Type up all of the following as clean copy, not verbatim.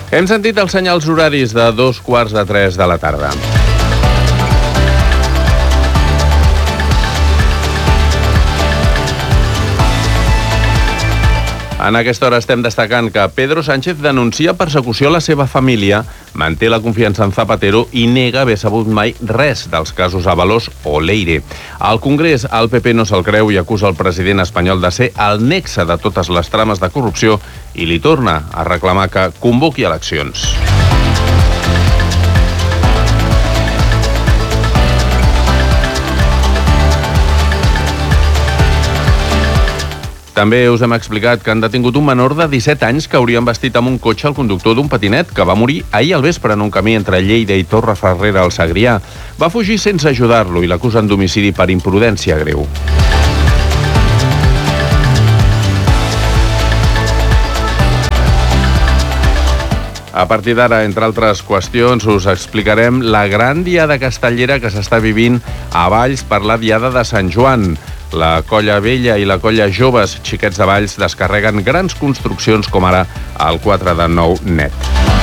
Hem sentit els senyals horaris de 2:15 de la tarda. En aquesta hora estem destacant que Pedro Sánchez denuncia persecució a la seva família, manté la confiança en Zapatero i nega haver sabut mai res dels casos Ábalos o Leire. Al Congrés, el PP no se'l creu i acusa el president espanyol de ser el nexe de totes les trames de corrupció i li torna a reclamar que convoqui eleccions. També us hem explicat que han detingut un menor de 17 anys que hauria embestit amb un cotxe el conductor d'un patinet que va morir ahir al vespre en un camí entre Lleida i Torrefarrera al Segrià. Va fugir sense ajudar-lo i l'acusen d'homicidi per imprudència greu. A partir d'ara, entre altres qüestions, us explicarem la gran diada castellera que s'està vivint a Valls per la diada de Sant Joan. La Colla Vella i la Colla Joves Xiquets de Valls descarreguen grans construccions com ara el 4 de 9 net.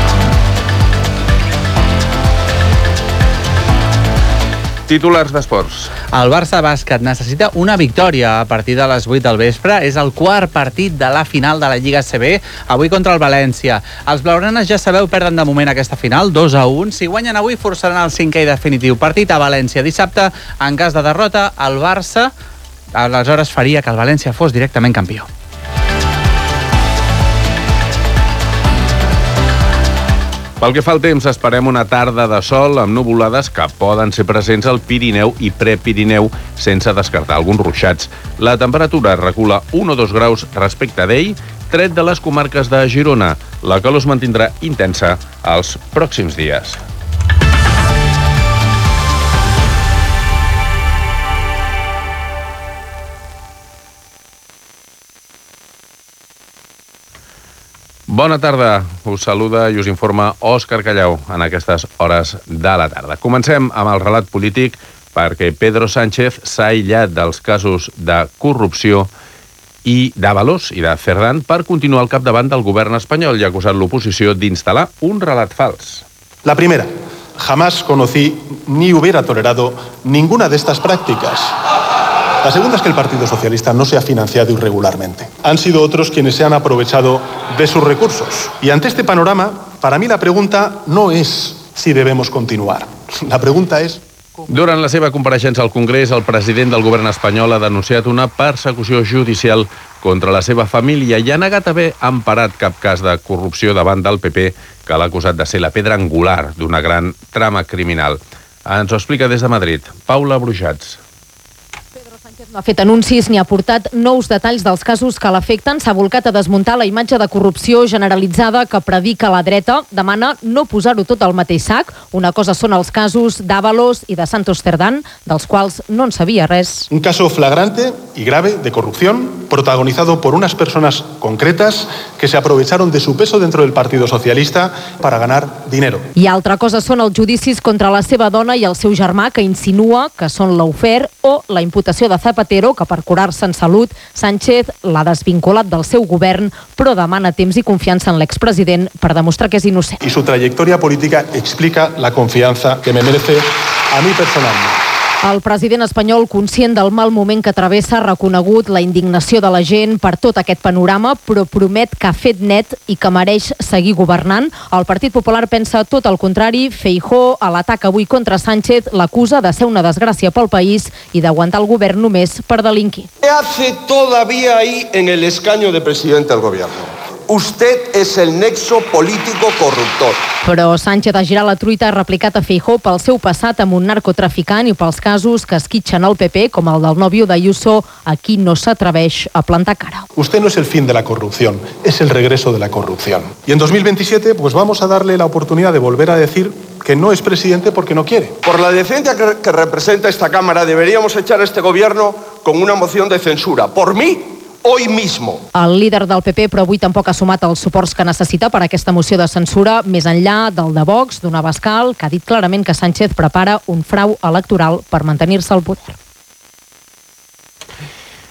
Titulars d'esports. El Barça Bàsquet necessita una victòria a partir de les 8 del vespre. És el quart partit de la final de la Lliga ACB, avui contra el València. Els blaugranes, ja sabeu, perden de moment aquesta final, 2-1. Si guanyen avui, forçaran el 5è i definitiu partit a València. Dissabte, en cas de derrota, el Barça aleshores faria que el València fos directament campió. Pel que fa al temps, esperem una tarda de sol amb nuvolades que poden ser presents al Pirineu i Prepirineu, sense descartar alguns ruixats. La temperatura recula 1 o 2 graus respecte d'ahir, tret de les comarques de Girona. La calor es mantindrà intensa els pròxims dies. Bona tarda, us saluda i us informa Òscar Callau en aquestes hores de la tarda. Comencem amb el relat polític perquè Pedro Sánchez s'ha aïllat dels casos de corrupció i d'Ábalos i de Cerdán per continuar al capdavant del govern espanyol i ha acusat l'oposició d'instal·lar un relat fals. La primera, jamás conocí ni hubiera tolerado ninguna de estas prácticas. La segunda es que el Partido Socialista no se ha financiado irregularmente. Han sido otros quienes se han aprovechado de sus recursos. Y ante este panorama, para mí la pregunta no es si debemos continuar. La pregunta es... Durant la seva compareixença al Congrés, el president del govern espanyol ha denunciat una persecució judicial contra la seva família i ha negat haver emparat cap cas de corrupció davant del PP, que l'ha acusat de ser la pedra angular d'una gran trama criminal. Ens ho explica des de Madrid, Paula Brujats. No ha fet anuncis ni ha aportat nous detalls dels casos que l'afecten. S'ha volcat a desmuntar la imatge de corrupció generalitzada que predica la dreta. Demana no posar-ho tot al mateix sac. Una cosa són els casos d'Ábalos i de Santos Cerdán, dels quals no en sabia res. Un caso flagrante y grave de corrupción protagonizado por unas personas concretas que se aprovecharon de su peso dentro del Partido Socialista para ganar dinero. I altra cosa són els judicis contra la seva dona i el seu germà, que insinua que són l'aufer, o la imputació de Zapatero, que per curar-se en salut, Sánchez l'ha desvinculat del seu govern, però demana temps i confiança en l'expresident per demostrar que és innocent. Y su trayectoria política explica la confianza que me merece a mí personalmente. El president espanyol, conscient del mal moment que travessa, ha reconegut la indignació de la gent per tot aquest panorama, però promet que ha fet net i que mereix seguir governant. El Partit Popular pensa tot el contrari. Feijóo, a l'atac avui contra Sánchez, l'acusa de ser una desgràcia pel país i d'aguantar el govern només per delinquir. ¿Qué hace todavía ahí en el escaño de presidente del gobierno? Usted es el nexo político corruptor. Però Sánchez ha girat la truita, ha replicat a Feijóo pel seu passat amb un narcotraficant i pels casos que esquitxen el PP, com el del nòvio d'Ayuso, a qui no s'atreveix a plantar cara. Usted no es el fin de la corrupción, es el regreso de la corrupción. Y en 2027 pues vamos a darle la oportunidad de volver a decir que no es presidente porque no quiere. Por la decencia que representa esta Cámara, deberíamos echar a este gobierno con una moción de censura. Por mí, hoy mismo. El líder del PP, però avui tampoc ha sumat els suports que necessita per a aquesta moció de censura, més enllà del de Vox, d'un Abascal, que ha dit clarament que Sánchez prepara un frau electoral per mantenir-se al poder.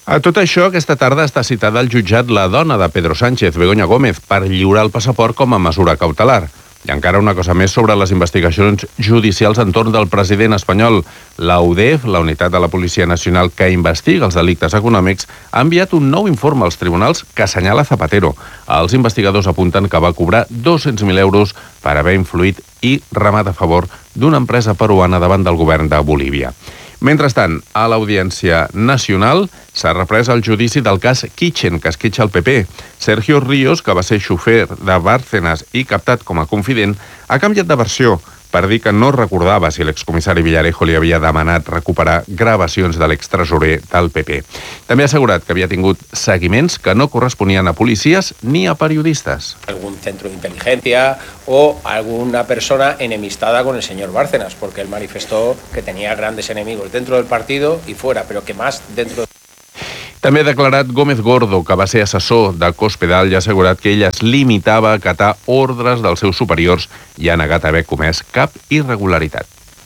A tot això, aquesta tarda està citada al jutjat la dona de Pedro Sánchez, Begoña Gómez, per lliurar el passaport com a mesura cautelar. I encara una cosa més sobre les investigacions judicials entorn del president espanyol. La UDEF, la unitat de la Policia Nacional que investiga els delictes econòmics, ha enviat un nou informe als tribunals que assenyala Zapatero. Els investigadors apunten que va cobrar 200.000 euros per haver influït i remat a favor d'una empresa peruana davant del govern de Bolívia. Mentrestant, a l'Audiència Nacional s'ha reprès el judici del cas Kitchen, que esquitxa el PP. Sergio Ríos, que va ser xofer de Bárcenas i captat com a confident, ha canviat de versió per dir que no recordava si l'excomissari Villarejo li havia demanat recuperar gravacions de l'extresorer del PP. També ha assegurat que havia tingut seguiments que no corresponien a policies ni a periodistes. Algún centro de inteligencia o alguna persona enemistada con el señor Bárcenas, porque él manifestó que tenía grandes enemigos dentro del partido y fuera, pero que más dentro. També ha declarat Gómez Gordo, que va ser assessor de Cospedal, i ha assegurat que ell es limitava a acatar ordres dels seus superiors i ha negat haver comès cap irregularitat.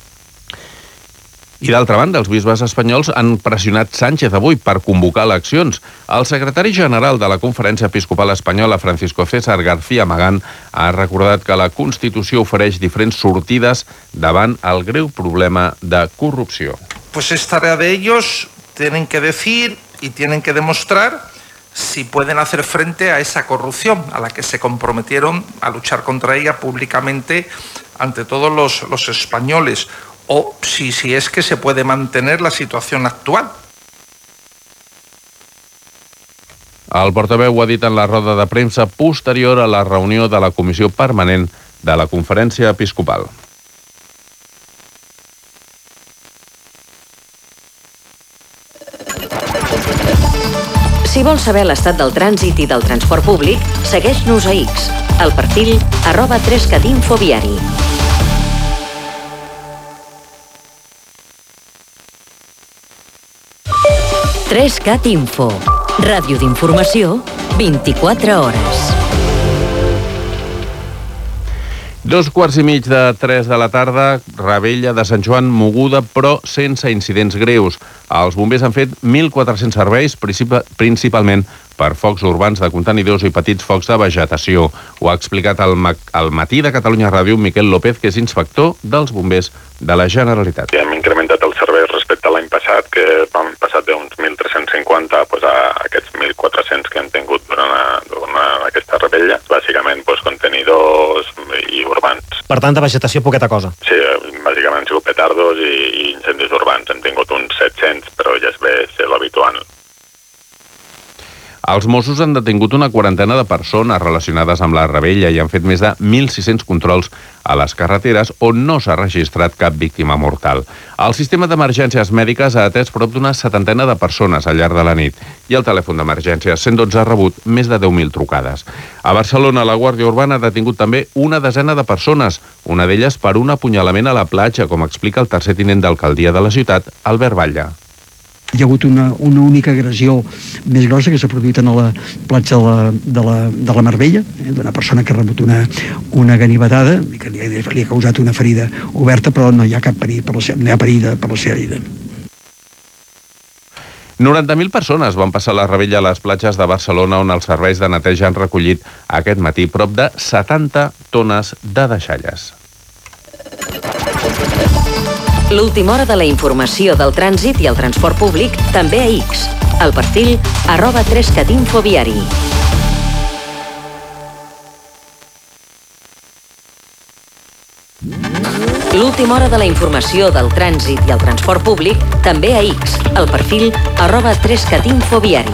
I d'altra banda, els bisbes espanyols han pressionat Sánchez avui per convocar eleccions. El secretari general de la Conferència Episcopal Espanyola, Francisco César García Magán, ha recordat que la Constitució ofereix diferents sortides davant el greu problema de corrupció. Pues es tarea de ellos, tienen que decir y tienen que demostrar si pueden hacer frente a esa corrupción a la que se comprometieron a luchar contra ella públicamente ante todos los españoles, o si es que se puede mantener la situación actual. El portaveu ho ha dit en la roda de premsa posterior a la reunió de la Comissió Permanent de la Conferència Episcopal. Si vols saber l'estat del trànsit i del transport públic, segueix-nos a X, al perfil @3catinfoviari. Trescat Info, ràdio d'informació, 24 hores. 2:15 de la tarda, Rebella de Sant Joan moguda, però sense incidents greus. Els bombers han fet 1.400 serveis, principalment per focs urbans de contenidors i petits focs de vegetació. Ho ha explicat al Matí de Catalunya Ràdio Miquel López, que és inspector dels bombers de la Generalitat. Hem incrementat els serveis respecte a l'any passat, que vam passar d'uns 1.350 a aquests 1.400 que hem tingut durant aquesta rebella. Bàsicament, contenidors i urbans. Per tant, de vegetació, poqueta cosa. Sí, bàsicament han sigut petardos i incendis urbans. Hem tingut uns 700, però ja es ve ser l'habitual. Els Mossos han detingut una quarantena de persones relacionades amb la rebella i han fet més de 1.600 controls a les carreteres on no s'ha registrat cap víctima mortal. El sistema d'emergències mèdiques ha atès prop d'una 70 de persones al llarg de la nit i el telèfon d'emergències 112 ha rebut més de 10.000 trucades. A Barcelona, la Guàrdia Urbana ha detingut també una desena de persones, una d'elles per un apunyalament a la platja, com explica el tercer tinent d'alcaldia de la ciutat, Albert Batlle. Hi ha hagut una única agressió més grossa que s'ha produït a la platja de la Marbella, d'una persona que ha rebut una ganivetada i que li ha causat una ferida oberta, però no hi ha cap perill per la seva herida. 90.000 persones van passar la rebella a les platges de Barcelona, on els serveis de neteja han recollit aquest matí prop de 70 tones de deixalles. L'última hora de la informació del trànsit i el transport públic també a X, al perfil @3catinfoviari. L'última hora de la informació del trànsit i el transport públic també a X, al perfil @3catinfoviari.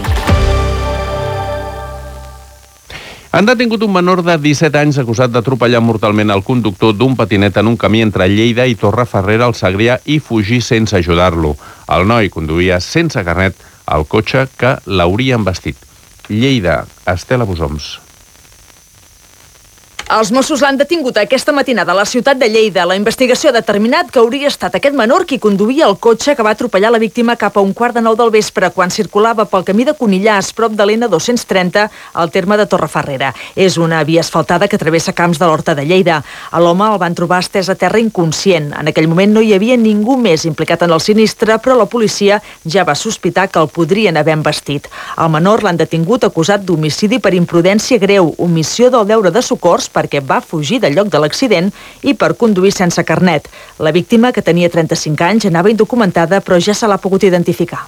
Han detingut un menor de 17 anys acusat d'atropellar mortalment el conductor d'un patinet en un camí entre Lleida i Torrefarrera al Segrià i fugir sense ajudar-lo. El noi conduïa sense carnet el cotxe que l'hauria embestit. Lleida, Estela Busoms. Els Mossos l'han detingut aquesta matinada a la ciutat de Lleida. La investigació ha determinat que hauria estat aquest menor qui conduïa el cotxe que va atropellar la víctima cap a 8:45 del vespre quan circulava pel camí de Conillars, prop de l'N230, al terme de Torrefarrera. És una via asfaltada que travessa camps de l'Horta de Lleida. A l'home el van trobar estès a terra inconscient. En aquell moment no hi havia ningú més implicat en el sinistre, però la policia ja va sospitar que el podrien haver embestit. El menor l'han detingut acusat d'homicidi per imprudència greu, omissió del deure de socors perquè va fugir del lloc de l'accident i per conduir sense carnet. La víctima, que tenia 35 anys, anava indocumentada, però ja se l'ha pogut identificar.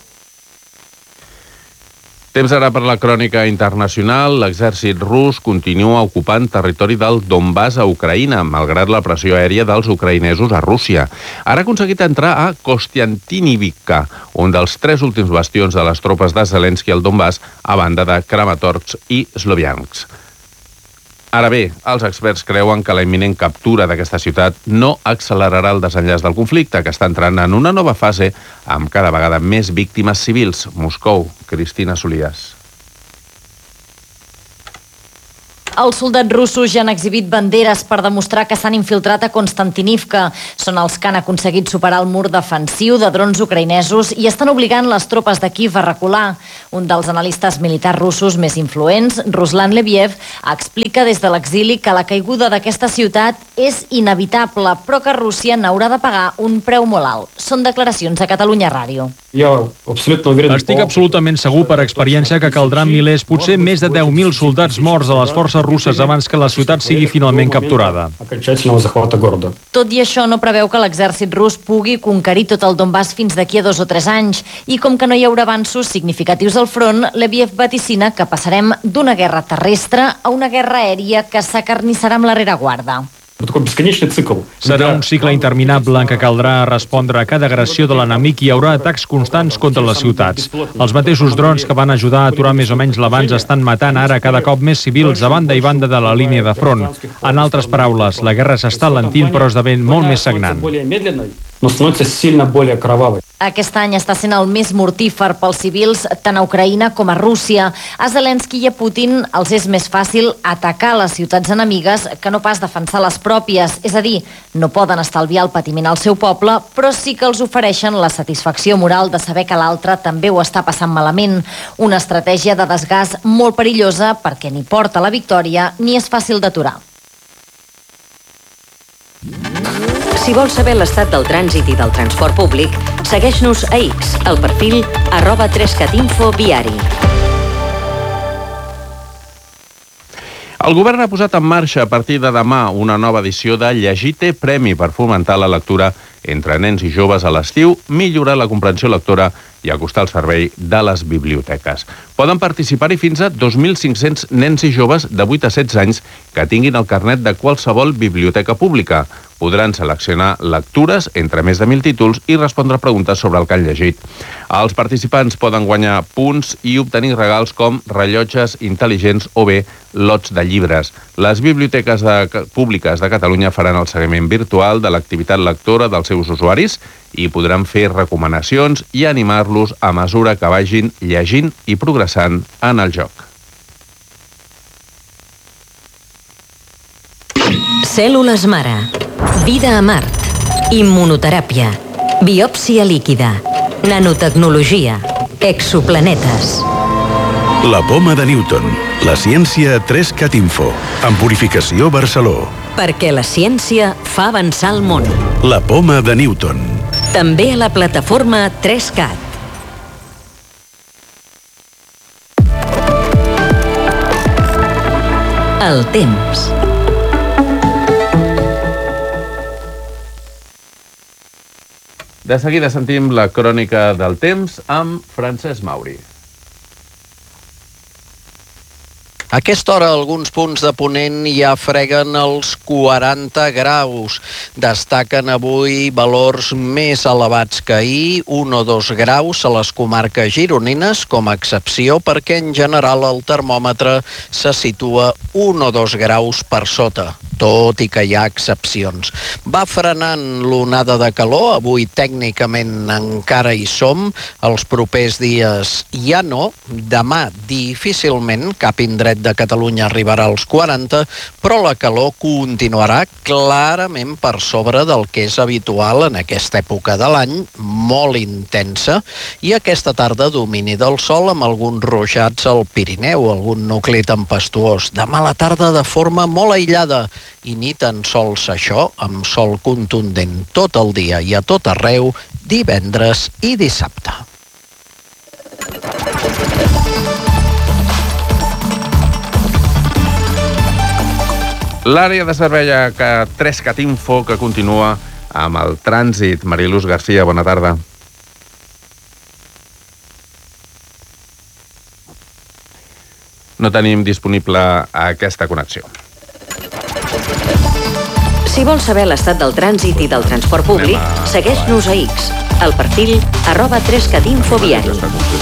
Temps ara per la crònica internacional. L'exèrcit rus continua ocupant territori del Donbass a Ucraïna, malgrat la pressió aèria dels ucraïnesos a Rússia. Ara ha aconseguit entrar a Kostiantynivka, un dels 3 últims bastions de les tropes de Zelensky al Donbass, a banda de Kramatorsk i Sloviansk. Ara bé, els experts creuen que la imminent captura d'aquesta ciutat no accelerarà el desenllaç del conflicte, que està entrant en una nova fase amb cada vegada més víctimes civils. Moscou, Cristina Solías. Els soldats russos ja han exhibit banderes per demostrar que s'han infiltrat a Konstantinivka. Són els que han aconseguit superar el mur defensiu de drons ucraïnesos i estan obligant les tropes de Kiev a recular. Un dels analistes militars russos més influents, Ruslan Leviev, explica des de l'exili que la caiguda d'aquesta ciutat és inevitable, però que Rússia n'haurà de pagar un preu molt alt. Són declaracions a Catalunya Ràdio. Estic absolutament segur per experiència que caldran milers, potser més de 10.000 soldats morts a les forces russes abans que la ciutat sigui finalment capturada. Tot i això, no preveu que l'exèrcit rus pugui conquerir tot el Donbass fins d'aquí a 2 o 3 anys. I com que no hi haurà avanços significatius al front, Leviev vaticina que passarem d'una guerra terrestre a una guerra aèria que s'acarnissarà amb la rereguarda. Serà un cicle interminable en què caldrà respondre a cada agressió de l'enemic i hi haurà atacs constants contra les ciutats. Els mateixos drons que van ajudar a aturar més o menys l'avanç estan matant ara cada cop més civils a banda i banda de la línia de front. En altres paraules, la guerra s'està alentint però esdevé molt més sagnant. Aquest any està sent el més mortífer pels civils tant a Ucraïna com a Rússia. A Zelensky i a Putin els és més fàcil atacar les ciutats enemigues que no pas defensar les pròpies. És a dir, no poden estalviar el patiment al seu poble, però sí que els ofereixen la satisfacció moral de saber que l'altre també ho està passant malament. Una estratègia de desgast molt perillosa perquè ni porta la victòria ni és fàcil d'aturar. Si vols saber l'estat del trànsit i del transport públic, segueix-nos a X, al perfil @3catinfoviari. El govern ha posat en marxa a partir de demà una nova edició de Llegir-te Premi per fomentar la lectura entre nens i joves a l'estiu, millorar la comprensió lectora i acostar el servei de les biblioteques. Poden participar-hi fins a 2.500 nens i joves de 8 a 16 anys que tinguin el carnet de qualsevol biblioteca pública. Podran seleccionar lectures entre més de 1.000 títols i respondre preguntes sobre el que han llegit. Els participants poden guanyar punts i obtenir regals com rellotges intel·ligents o bé lots de llibres. Les biblioteques públiques de Catalunya faran el seguiment virtual de l'activitat lectora dels seus usuaris i podran fer recomanacions i animar-los a mesura que vagin llegint i progressant en el joc. Cèl·lules mare. Vida a Mart. Immunoteràpia. Biòpsia líquida. Nanotecnologia. Exoplanetes. La poma de Newton. La ciència a 3CAT Info. En Purificació Barceló. Perquè la ciència fa avançar el món. La poma de Newton. També a la plataforma 3CAT. El temps. De seguida sentim la crònica del temps amb Francesc Mauri. A aquesta hora, alguns punts de Ponent ja freguen els 40 graus. Destaquen avui valors més elevats que ahir, 1 o 2 graus a les comarques gironines, com a excepció, perquè en general el termòmetre se situa 1 o 2 graus per sota. tot i que hi ha excepcions. Va frenant l'onada de calor, avui tècnicament encara hi som, els propers dies ja no, demà difícilment cap indret de Catalunya arribarà als 40, però la calor continuarà clarament per sobre del que és habitual en aquesta època de l'any, molt intensa, i aquesta tarda domini del sol amb alguns ruixats al Pirineu, algun nucli tempestuós. Demà a la tarda de forma molt aïllada, i ni tan sols això, amb sol contundent tot el dia i a tot arreu, divendres i dissabte. L'àrea de servei a 3cat Info, que continua amb el trànsit. Mariluz Garcia, bona tarda. No tenim disponible aquesta connexió. Si vols saber l'estat del trànsit i del transport públic, segueix-nos a X, al perfil @3catinfoviari.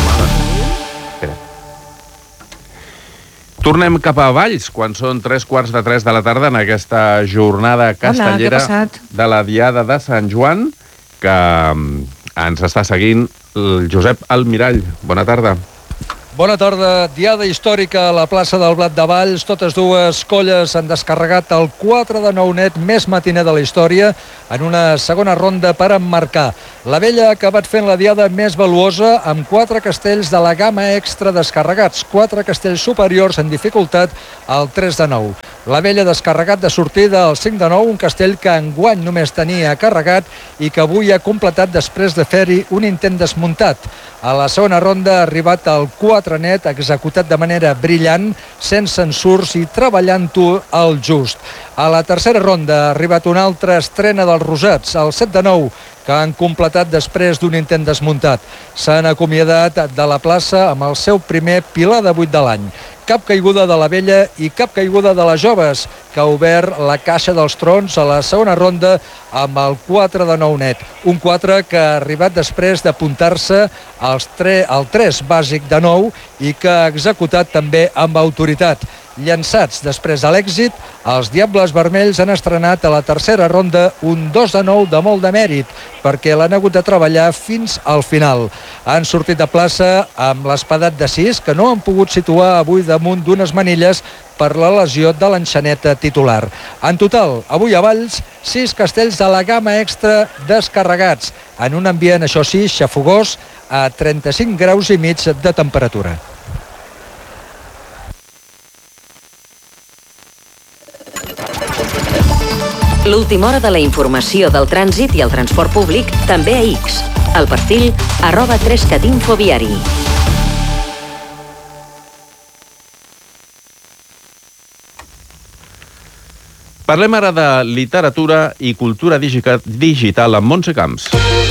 Tornem cap a Valls, quan són 3:15 de la tarda en aquesta jornada castellera de la Diada de Sant Joan, que ens està seguint el Josep Almirall. Bona tarda. Bona tarda. Diada històrica a la plaça del Blat de Valls. Totes dues colles han descarregat el 4 de 9 net més matiner de la història en una segona ronda per emmarcar. La Vella ha acabat fent la diada més valuosa amb 4 castells de la gamma extra descarregats, 4 castells superiors en dificultat al 3 de 9. La Vella ha descarregat de sortida al 5 de 9, un castell que enguany només tenia carregat i que avui ha completat després de fer-hi un intent desmuntat. A la segona ronda ha arribat al 4 net, executat de manera brillant, sense ensurts i treballant-ho al just. A la tercera ronda ha arribat una altra estrena dels rosats, el 7 de 9, que han completat després d'un intent desmuntat. S'han acomiadat de la plaça amb el seu primer pilar de 8 de l'any. Cap caiguda de la Vella i cap caiguda de les joves, que ha obert la caixa dels trons a la segona ronda amb el 4 de 9 net. Un 4 que ha arribat després d'apuntar-se al 3 bàsic de 9 i que ha executat també amb autoritat. Llançats després de l'èxit, els Diables Vermells han estrenat a la tercera ronda un 2 de 9 de molt de mèrit, perquè l'han hagut de treballar fins al final. Han sortit de plaça amb l'espadat de 6, que no han pogut situar avui damunt d'unes manilles per la lesió de l'enxaneta titular. En total, avui a Valls, 6 castells de la gamma extra descarregats, en un ambient, això sí, xafogós, a 35 graus i mig de temperatura. L'última hora de la informació del trànsit i el transport públic també a X, al perfil @3catinfoviari. Parlem ara de literatura i cultura digital amb Montse Camps.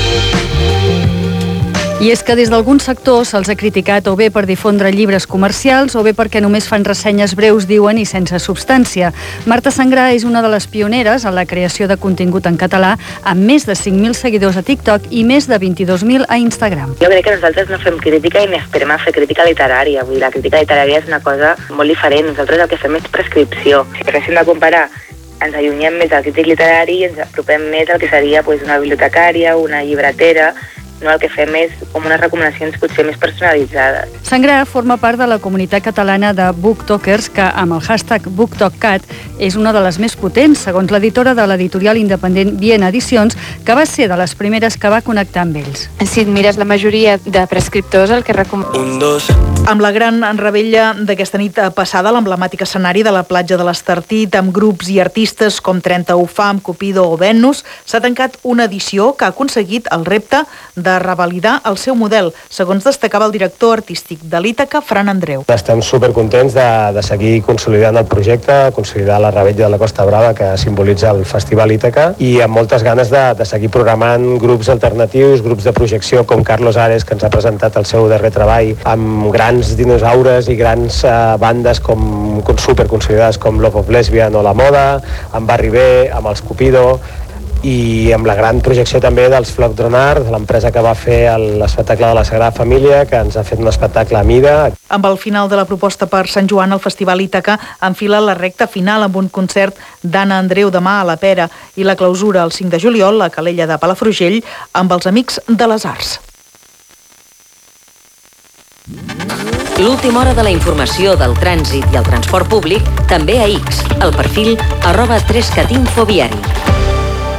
I és que des d'alguns sectors se'ls ha criticat o bé per difondre llibres comercials o bé perquè només fan ressenyes breus, diuen, i sense substància. Marta Sangrà és una de les pioneres en la creació de contingut en català, amb més de 5.000 seguidors a TikTok i més de 22.000 a Instagram. Jo crec que nosaltres no fem crítica i ni esperem a fer crítica literària. Vull dir, la crítica literària és una cosa molt diferent. Nosaltres el que fem és prescripció. Si haguéssim de comparar, ens allunyem més del crític literari i ens apropem més al que seria una bibliotecària, una llibretera. No, el que fem és com unes recomanacions potser més personalitzades. Sangrà forma part de la comunitat catalana de booktokers que, amb el hashtag BookTokCat, és una de les més potents, segons l'editora de l'editorial independent Viena Edicions, que va ser de les primeres que va connectar amb ells. Si et mires la majoria de prescriptors, el que Amb la gran revetlla d'aquesta nit passada, l'emblemàtic escenari de la platja de l'Estartit, amb grups i artistes com 30 UFAM, Cupido o Venus, s'ha tancat una edició que ha aconseguit el repte de revalidar el seu model, segons destacava el director artístic de l'Ítaca, Fran Andreu. Estem supercontents de seguir consolidant el projecte, consolidar la revetlla de la Costa Brava que simbolitza el Festival Ítaca i amb moltes ganes de seguir programant grups alternatius, grups de projecció com Carlos Ares, que ens ha presentat el seu darrer treball, amb grans dinosaures i grans bandes superconsolidades com Love of Lesbian o La Moda, amb Barri B, amb els Cupido. i amb la gran projecció també dels Flock Dronart, de l'empresa que va fer l'espectacle de la Sagrada Família, que ens ha fet un espectacle a mida. Amb el final de la proposta per Sant Joan, el Festival Ítaca enfila la recta final amb un concert d'Anna Andreu demà a la Pera i la clausura el 5 de juliol a Calella de Palafrugell amb els Amics de les Arts. L'última hora de la informació del trànsit i el transport públic també a X, el perfil @3catinfoviari.